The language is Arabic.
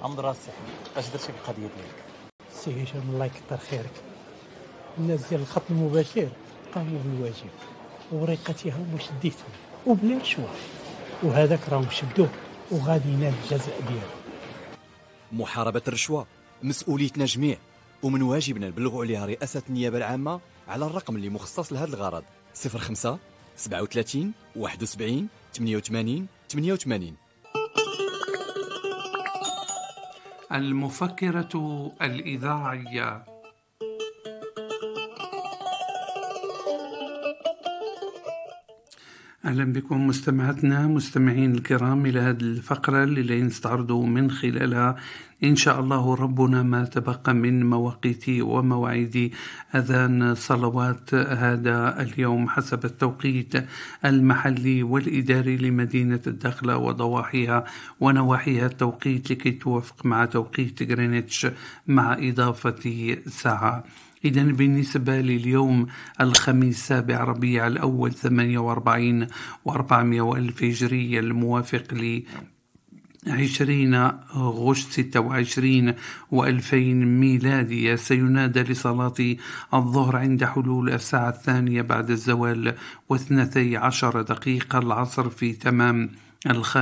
أمضرا السحن اش درتي في القضية ديالك؟ سي هشام الله يكثر خيرك. الناس ديال الخط المباشر قاموا بالواجب ووريقتهم وشديتهم وبلا رشوة، وهذاك راهم شدوه وغادي ينال الجزاء ديالو. محاربة الرشوة مسؤوليتنا جميع، ومن واجبنا نبلغوا عليها رئاسة النيابة العامة على الرقم اللي مخصص لهذا الغرض 05 37 71 88 88. المفكرة الإذاعية. أهلا بكم مستمعاتنا مستمعين الكرام إلى هذه الفقرة اللي نستعرضوا من خلالها إن شاء الله ربنا ما تبقى من مواقيت ومواعيد أذان صلوات هذا اليوم حسب التوقيت المحلي والإداري لمدينة الداخلة وضواحيها ونواحيها التوقيت لكي توافق مع توقيت غرينتش مع إضافة ساعة. إذن بالنسبة لليوم الخميس 7 ربيع الأول 48 و400 هجرية الموافق ل 20 غشت 26 و2000 ميلادية، سينادى لصلاة الظهر عند حلول الساعة 2 بعد الزوال و12 دقيقة العصر في تمام